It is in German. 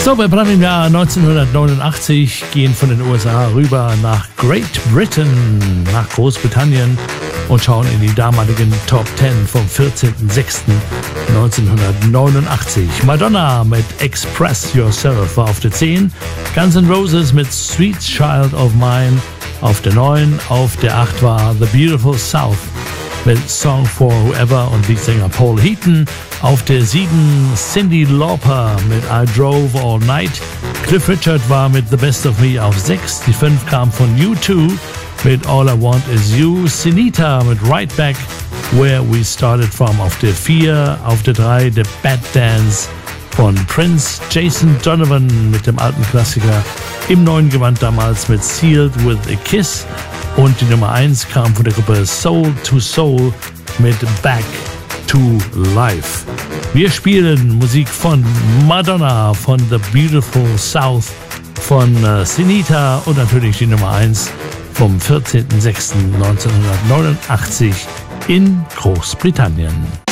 So, wir bleiben im Jahr 1989, gehen von den USA rüber nach Great Britain, nach Großbritannien und schauen in die damaligen Top 10 vom 14.06.1989. Madonna mit Express Yourself war auf der 10, Guns N' Roses mit Sweet Child of Mine auf der 9, auf der 8 war The Beautiful South mit Song for Whoever und Leadsänger Paul Heaton. Auf der 7 Cyndi Lauper mit I Drove All Night. Cliff Richard war mit The Best of Me auf 6. Die 5 kam von U2 mit All I Want Is You. Sinita mit Right Back, Where We Started From auf der 4. Auf der 3 The Bad Dance von Prince. Jason Donovan mit dem alten Klassiker im neuen Gewand damals mit Sealed With a Kiss. Und die Nummer 1 kam von der Gruppe Soul to Soul mit Back to Life. Wir spielen Musik von Madonna, von The Beautiful South, von Sinita und natürlich die Nummer 1 vom 14.06.1989 in Großbritannien.